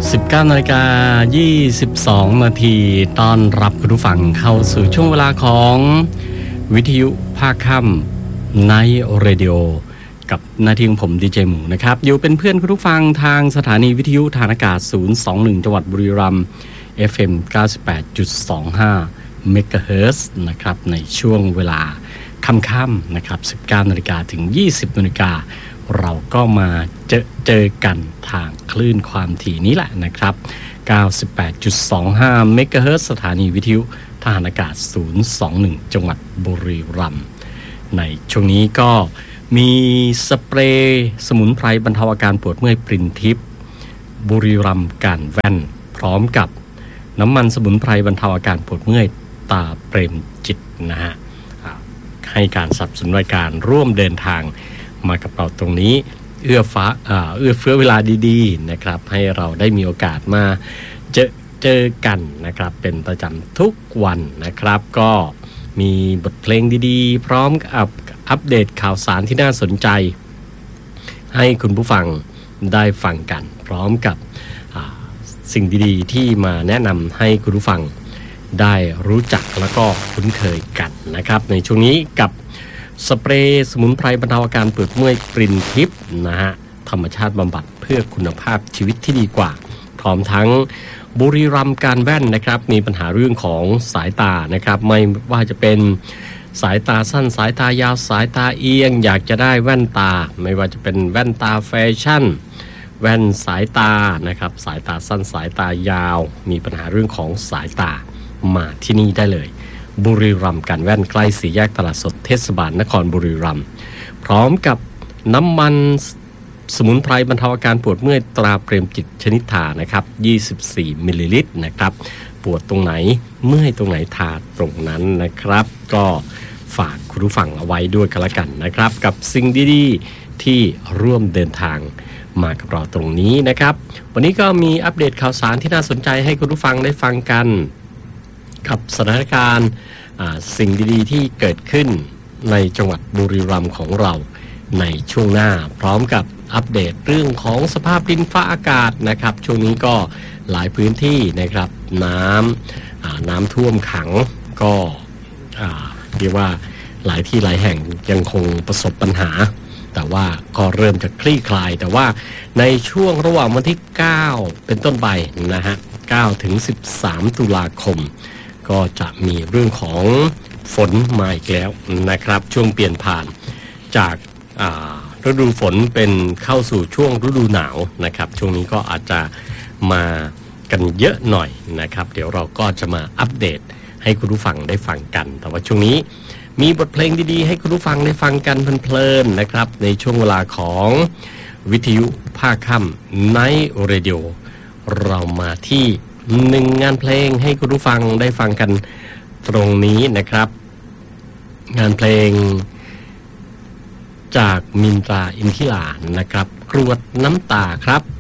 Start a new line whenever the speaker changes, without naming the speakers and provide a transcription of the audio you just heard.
19:22 นาทีต้อนรับคุณผู้ฟังเข้าสู่ช่วงเวลาของวิทยุภาคค่ำไนท์เรดิโอกับหน้าที่ของผมดีเจหมูนะครับอยู่เป็นเพื่อนคุณผู้ฟังทางสถานีวิทยุทางอากาศ021จังหวัดบุรีรัมย์ FM 98.25 เมกะเฮิรตซ์นะครับในช่วงเวลาค่ำๆนะครับ 19 นาฬิกาถึง 20 นาฬิกาเราก็มาเจอกันทางคลื่นความถี่นี้แหละนะครับ 98.25 เมกะเฮิรตซ์สถานีวิทยุทหารอากาศ021จังหวัดบุรีรัมย์ในช่วงนี้ก็มีสเปรย์สมุนไพรบรรเทาอาการปวดเมื่อยปรินทิพย์บุรีรัมย์การแว่นพร้อมกับน้ำมันสมุนไพรบรรเทาอาการปวดเมื่อยตาเปรมจิตนะฮะให้การสนับสนุนรายการร่วมเดินทางมากับเราตรงนี้เอื้อเฟื้อเวลาดีๆนะครับให้เราได้มีโอกาสมาเจอกันนะครับเป็นประจำทุกวันนะครับก็มีบทเพลงดีๆพร้อมกับอัปเดตข่าวสารที่น่าสนใจให้คุณผู้ฟังได้ฟังกันพร้อมกับสิ่งดีๆที่มาแนะนำให้คุณผู้ฟังได้รู้จักแล้วก็คุ้นเคยกันนะครับในช่วงนี้กับสเปรย์สมุนไพรบรรเทาอาการปวดเมื่อยปรินทิพย์นะฮะธรรมชาติบำบัดเพื่อคุณภาพชีวิตที่ดีกว่าพร้อมทั้งบุรีรัมย์การแว่นนะครับมีปัญหาเรื่องของสายตานะครับไม่ว่าจะเป็นสายตาสั้นสายตายาวสายตาเอียงอยากจะได้แว่นตาไม่ว่าจะเป็นแว่นตาแฟชั่นแว่นสายตานะครับสายตาสั้นสายตายาวมีปัญหาเรื่องของสายตามาที่นี่ได้เลยบุรีรัมย์การแว่นใกล้สี่แยกตลาดสดเทศบาลนครบุรีรัมย์พร้อมกับน้ำมันสมุนไพรบรรเทาอาการปวดเมื่อยตราเปรมจิตชนิดทานะครับ24มิลลิลิตรนะครับปวดตรงไหนเมื่อยตรงไหนทาตรงนั้นนะครับก็ฝากคุณผู้ฟังเอาไว้ด้วยกันละกันนะครับกับสิ่งดีๆที่ร่วมเดินทางมากับเราตรงนี้นะครับวันนี้ก็มีอัปเดตข่าวสารที่น่าสนใจให้คุณผู้ฟังได้ฟังกันกับสถานการณ์สิ่งดีๆที่เกิดขึ้นในจังหวัดบุรีรัมย์ของเราในช่วงหน้าพร้อมกับอัปเดตเรื่องของสภาพดินฟ้าอากาศนะครับช่วงนี้ก็หลายพื้นที่นะครับน้ำท่วมขังก็เรียกว่าหลายที่หลายแห่งยังคงประสบปัญหาแต่ว่าก็เริ่มจะคลี่คลายแต่ว่าในช่วงระหว่างวันที่9เป็นต้นไปนะฮะ9ถึง13ตุลาคมก็จะมีเรื่องของฝนมาอีกแล้วนะครับช่วงเปลี่ยนผ่านจากฤดูฝนเป็นเข้าสู่ช่วงฤดูหนาวนะครับช่วงนี้ก็อาจจะมากันเยอะหน่อยนะครับเดี๋ยวเราก็จะมาอัปเดตให้คุณผู้ฟังได้ฟังกันแต่ว่าช่วงนี้มีบทเพลงดีๆให้คุณผู้ฟังได้ฟังกันเพลินๆนะครับในช่วงเวลาของวิทยุภาคค่ำไนท์เรดิโอเรามาที่1งานเพลงให้คุณผู้ฟังได้ฟังกันตรงนี้นะครับงานเพลงจากมินตราอินทิรานะครับกรวดน้ำตาครับ